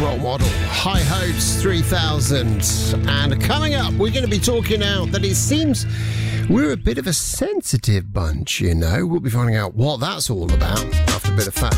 role model, High Hopes 3000. And coming up, we're going to be talking out that it seems we're a bit of a sensitive bunch, you know. We'll be finding out what that's all about after a bit of Fat